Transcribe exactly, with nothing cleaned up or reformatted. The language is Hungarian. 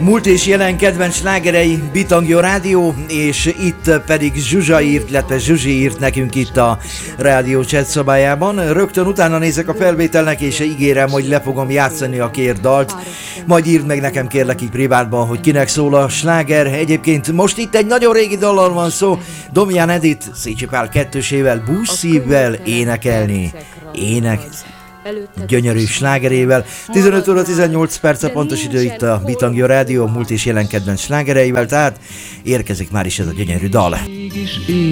Múlt és jelen kedvenc slágerei Bitangja Rádió, és itt pedig Zsuzsa írt, illetve Zsuzsi írt nekünk itt a rádió chat szobájában. Rögtön utána nézek a felvételnek, és ígérem, hogy le fogom játszani a kért dalt. Majd írd meg nekem kérlek így privátban, hogy kinek szól a sláger. Egyébként most itt egy nagyon régi dallal van szó. Domján Edith Szécsi Pál kettősével, Búszszívvel énekelni. Ének. Gyönyörű slágerével. tizenöt óra tizennyolc perc a pontos idő itt a Bitangja Rádió múlt és jelen kedvenc slágereivel, tehát érkezik már is ez a gyönyörű dal.